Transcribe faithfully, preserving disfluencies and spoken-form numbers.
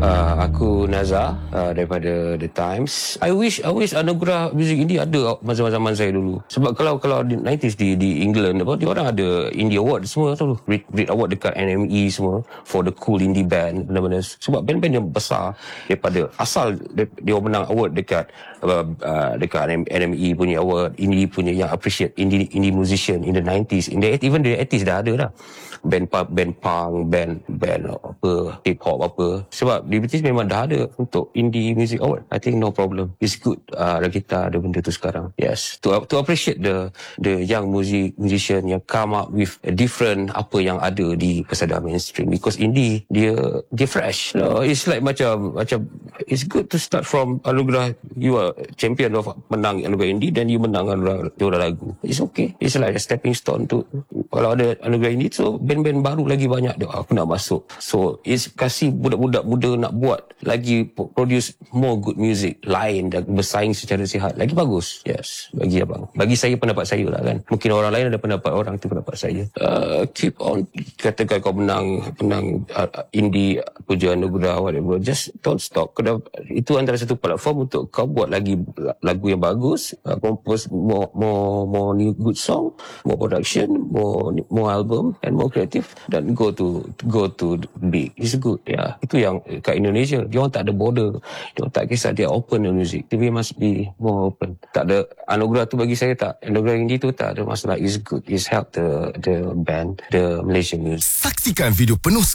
Uh, aku Nazar uh, daripada The Times. I wish I wish anugerah muzik indie ada masa-masa zaman saya dulu. Sebab kalau kalau di nineties di di England apa, dia orang ada Indie Award semua tu. Brit, Brit Award dekat N M E semua for the cool indie band, benda-benda. Sebab band-band yang besar daripada asal dia, dia menang award dekat uh, uh, dekat N M E punya award, indie punya yang appreciate indie indie musician in the nineties, in the even the eighties dah ada dah. Band punk, band punk, band band apa, hip hop apa. Sebab di British memang dah ada untuk indie music award. I think no problem. It's good uh, kita ada benda tu sekarang. Yes, to to appreciate the the young music musician yang come up with a different apa yang ada di pesada mainstream, because indie dia dia fresh. No, it's like macam macam it's good to start from anugerah, you are champion of menang anugerah indie, then you menang anugerah juara lagu. It's okay. It's like a stepping stone tu. Kalau ada anugerah indie, so band-band baru lagi banyak dia, aku nak masuk. So it's kasih budak-budak muda nak buat lagi, produce more good music lain dan bersaing secara sihat lagi bagus. Yes, bagi abang, bagi saya, pendapat saya lah kan. Mungkin orang lain ada pendapat orang, tu pendapat saya. Uh, keep on, katakan kau menang menang uh, indie puja anugerah whatever, just don't stop. Kena, itu antara satu platform untuk kau buat lagi lagu yang bagus, uh, compose more more more new good song, more production, more more album and more creative, dan go to go to big. It's good. Ya, yeah. Itu yang kat Indonesia, dia orang tak ada border, dia orang tak kisah, dia open the music. T V must be more open. Tak ada anugerah tu, bagi saya tak, anugerah indie tu tak ada masalah. It's good. It's help the the band, the Malaysian music. Saksikan video penuh